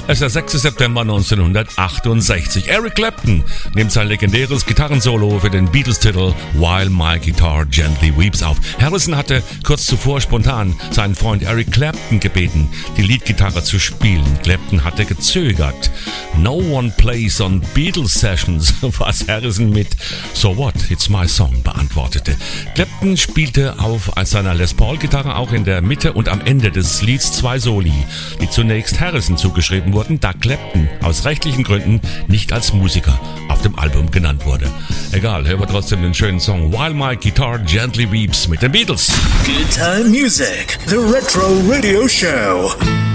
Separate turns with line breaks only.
Es ist der 6. September 1968. Eric Clapton nimmt sein legendäres Gitarrensolo für den Beatles-Titel While My Guitar Gently Weeps auf. Harrison hatte kurz zuvor spontan seinen Freund Eric Clapton gebeten, die Leadgitarre zu spielen. Clapton hatte gezögert. No one plays on Beatles Sessions, was Harrison mit So What, It's My Song beantwortete. Clapton spielte auf seiner Les Paul-Gitarre auch in der Mitte und am Ende des Lieds zwei Soli, die zunächst Harrison zugeschrieben wurden, da Clapton aus rechtlichen Gründen nicht als Musiker auf dem Album genannt wurde. Egal, hören wir trotzdem den schönen Song While My Guitar Gently Weeps mit den Beatles.
Good Time Music, the Retro Radio Show.